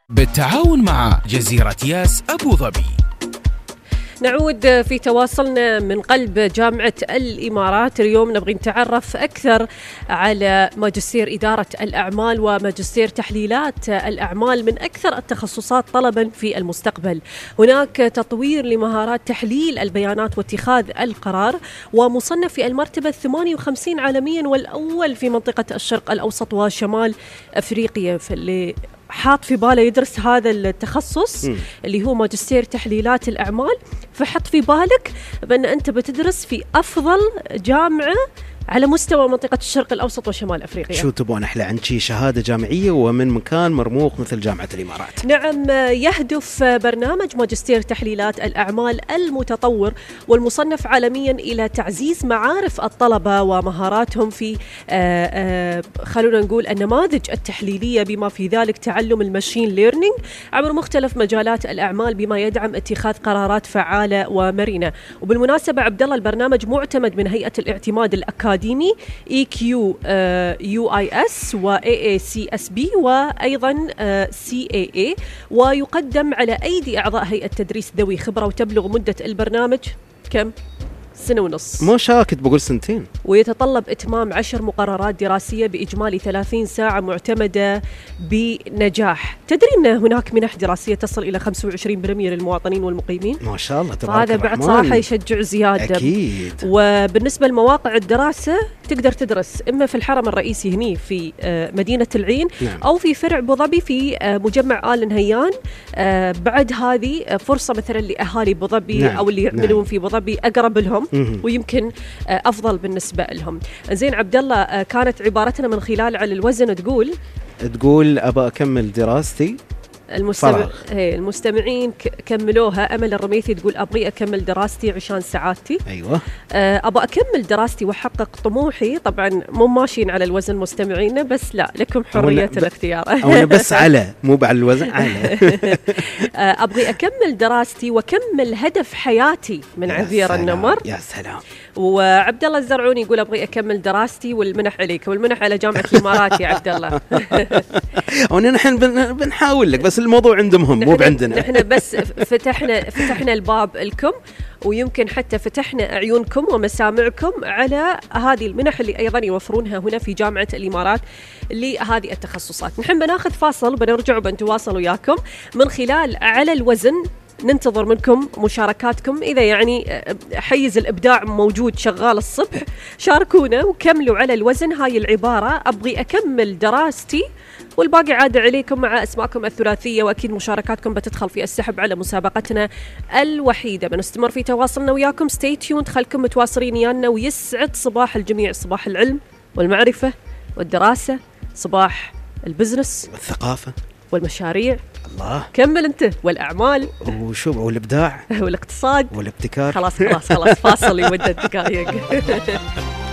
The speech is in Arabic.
بالتعاون مع جزيرة ياس أبو ظبي. نعود في تواصلنا من قلب جامعة الإمارات. اليوم نبغي نتعرف أكثر على ماجستير إدارة الأعمال وماجستير تحليلات الأعمال، من أكثر التخصصات طلبا في المستقبل. هناك تطوير لمهارات تحليل البيانات واتخاذ القرار، ومصنف في المرتبة 58 عالميا والأول في منطقة الشرق الأوسط وشمال أفريقيا. فاللي حاط في باله يدرس هذا التخصص اللي هو ماجستير تحليلات الأعمال، فحط في بالك بأن أنت بتدرس في أفضل جامعة على مستوى منطقة الشرق الأوسط وشمال أفريقيا. شو تبون أحلى عن شي شهادة جامعية ومن مكان مرموق مثل جامعة الإمارات؟ نعم، يهدف برنامج ماجستير تحليلات الأعمال المتطور والمصنف عالميا إلى تعزيز معارف الطلبة ومهاراتهم في خلونا نقول النماذج التحليلية، بما في ذلك تعلم الماشين ليرنينج عبر مختلف مجالات الأعمال، بما يدعم اتخاذ قرارات فعالة ومرنة. وبالمناسبة عبد الله، البرنامج معتمد من هيئة الاعتماد الأكاديمي EQUIS و AACSB وأيضا CAA، ويقدم على أيدي أعضاء هيئة تدريس ذوي خبرة، وتبلغ مدة البرنامج كم؟ 1.5 سنة. مو شاكت بقول 2 سنين. ويتطلب إتمام 10 مقررات دراسية بإجمالي 30 ساعة معتمدة بنجاح. تدري أن هناك منح دراسية تصل إلى 25% للمواطنين والمقيمين؟ ما شاء الله تبارك هذا بعد صراحة يشجع زيادة. أكيد. وبالنسبة لمواقع الدراسة تقدر تدرس إما في الحرم الرئيسي هني في مدينة العين، نعم. أو في فرع أبو ظبي في مجمع آل نهيان. بعد هذه فرصة مثلا لأهالي أبو ظبي، نعم. أو اللي يعملون نعم. في أبو ظبي أقرب لهم ويمكن أفضل بالنسبة لهم. زين عبد الله، كانت عبارتنا من خلال على الوزن تقول أبى أكمل دراستي. المستمعين كملوها. أمل الرميثي تقول أبغي أكمل دراستي عشان سعادتي. أيوة. أبغى أكمل دراستي وأحقق طموحي. طبعا مو ماشيين على الوزن مستمعينا، بس لا، لكم حرية الاختيار. أنا بس على مو على الوزن على. أبغي أكمل دراستي وأكمل هدف حياتي من عذير النمر. يا سلام. وعبد الله الزرعوني يقول أبغي أكمل دراستي والمنح عليك، والمنح على جامعة الإمارات يا عبد الله. ونحن بنحاول لك، بس الموضوع عندهم مو بعندنا. نحن بس فتحنا الباب لكم، ويمكن حتى فتحنا عيونكم ومسامعكم على هذه المنح اللي أيضا يوفرونها هنا في جامعة الإمارات لهذه التخصصات. نحن بناخذ فاصل، بنرجع وبنتواصل وياكم من خلال على الوزن. ننتظر منكم مشاركاتكم، إذا يعني حيز الإبداع موجود شغال الصبح، شاركونا وكملوا على الوزن هاي العبارة: أبغي أكمل دراستي، والباقي عاد عليكم مع أسماءكم الثلاثية، وأكيد مشاركاتكم بتدخل في السحب على مسابقتنا الوحيدة. بنستمر في تواصلنا وياكم. stay tuned، خلكم متواصلين يانا، ويسعد صباح الجميع، صباح العلم والمعرفة والدراسة، صباح البزنس والثقافة والمشاريع. الله، كمل أنت، والأعمال والإبداع والاقتصاد والابتكار. خلاص فاصل لمدة دقائق.